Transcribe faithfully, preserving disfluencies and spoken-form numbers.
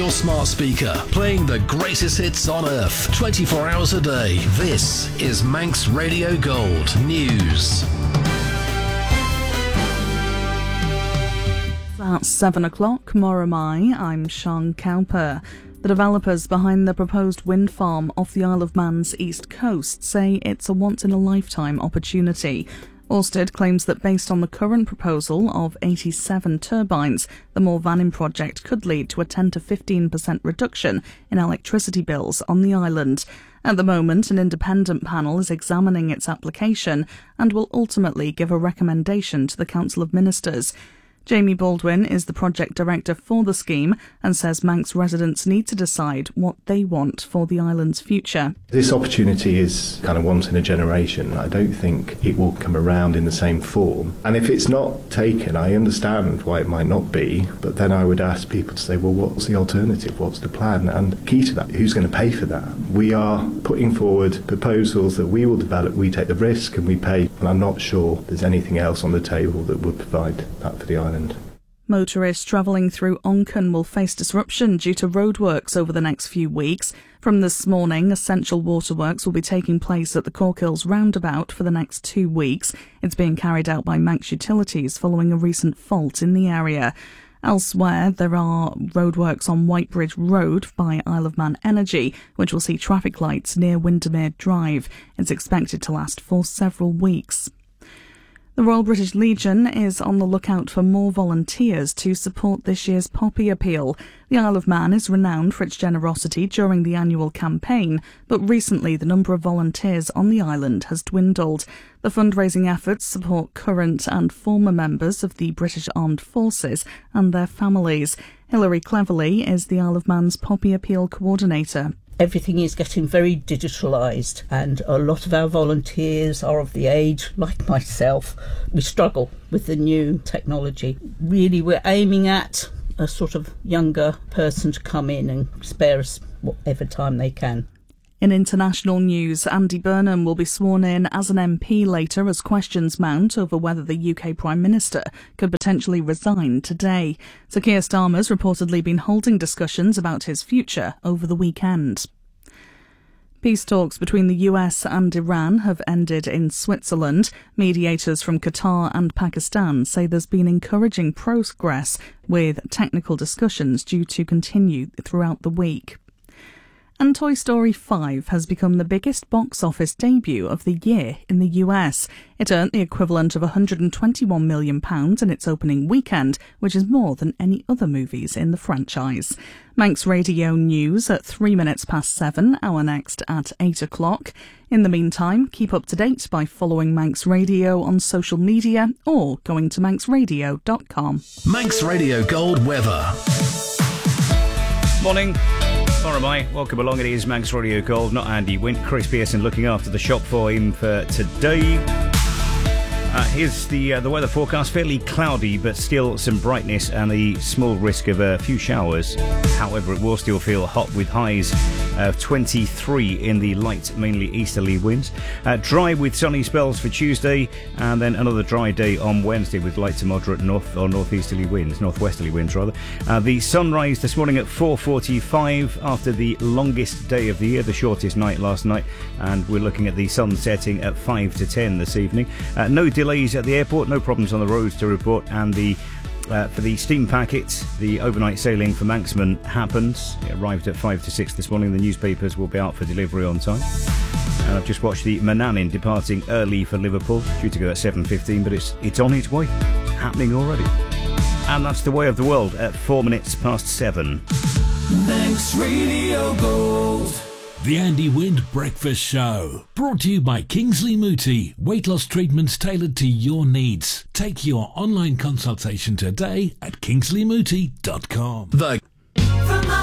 your smart speaker, playing the greatest hits on Earth, twenty-four hours a day. This is Manx Radio Gold News. At seven o'clock, Moramai, I'm Sean Cowper. The developers behind the proposed wind farm off the Isle of Man's east coast say it's a once-in-a-lifetime opportunity. Ørsted claims that based on the current proposal of eighty-seven turbines, the More Vannin project could lead to a ten to fifteen percent reduction in electricity bills on the island. At the moment, an independent panel is examining its application and will ultimately give a recommendation to the Council of Ministers. Jamie Baldwin is the project director for the scheme and says Manx residents need to decide what they want for the island's future. This opportunity is kind of once in a generation. I don't think it will come around in the same form. And if it's not taken, I understand why it might not be, but then I would ask people to say, well, what's the alternative? What's the plan? And key to that, who's going to pay for that? We are putting forward proposals that we will develop, we take the risk and we pay, and I'm not sure there's anything else on the table that would provide that for the island. Motorists travelling through Onchan will face disruption due to roadworks over the next few weeks. From this morning, essential waterworks will be taking place at the Corkills roundabout for the next two weeks. It's being carried out by Manx Utilities following a recent fault in the area. Elsewhere, there are roadworks on Whitebridge Road by Isle of Man Energy, which will see traffic lights near Windermere Drive. It's expected to last for several weeks. The Royal British Legion is on the lookout for more volunteers to support this year's Poppy Appeal. The Isle of Man is renowned for its generosity during the annual campaign, but recently the number of volunteers on the island has dwindled. The fundraising efforts support current and former members of the British Armed Forces and their families. Hilary Cleverly is the Isle of Man's Poppy Appeal coordinator. Everything is getting very digitalised and a lot of our volunteers are of the age, like myself, we struggle with the new technology. Really, we're aiming at a sort of younger person to come in and spare us whatever time they can. In international news, Andy Burnham will be sworn in as an M P later as questions mount over whether the U K Prime Minister could potentially resign today. Sir Keir Starmer's reportedly been holding discussions about his future over the weekend. Peace talks between the U S and Iran have ended in Switzerland. Mediators from Qatar and Pakistan say there's been encouraging progress, with technical discussions due to continue throughout the week. And Toy Story five has become the biggest box office debut of the year in the U S. It earned the equivalent of one hundred twenty-one million pounds in its opening weekend, which is more than any other movies in the franchise. Manx Radio News at three minutes past seven, our next at eight o'clock. In the meantime, keep up to date by following Manx Radio on social media or going to manx radio dot com. Manx Radio Gold weather. Morning. Alright, mate. Welcome along. It is Manx Radio Gold, not Andy Wint. Chris Pearson looking after the shop for him for today. Uh, here's the uh, the weather forecast. Fairly cloudy, but still some brightness and a small risk of a few showers. However, it will still feel hot with highs of twenty-three in the light, mainly easterly winds. Uh, dry with sunny spells for Tuesday, and then another dry day on Wednesday with light to moderate north or northeasterly winds, northwesterly winds rather. Uh, the sunrise this morning at four forty-five after the longest day of the year, the shortest night last night, and we're looking at the sun setting at five to ten this evening. Uh, no delays at the airport, no problems on the roads to report, and the uh, for the steam packet, the overnight sailing for Manxman happens. It arrived at five to six this morning. The newspapers will be out for delivery on time. And I've just watched the Manannan departing early for Liverpool, due to go at seven fifteen, but it's it's on its way, happening already. And that's the way of the world at four minutes past seven. Manx Radio Gold. The Andy Wint Breakfast Show, brought to you by Kingsley Mooti, weight loss treatments tailored to your needs. Take your online consultation today at kingsley mooti dot com. The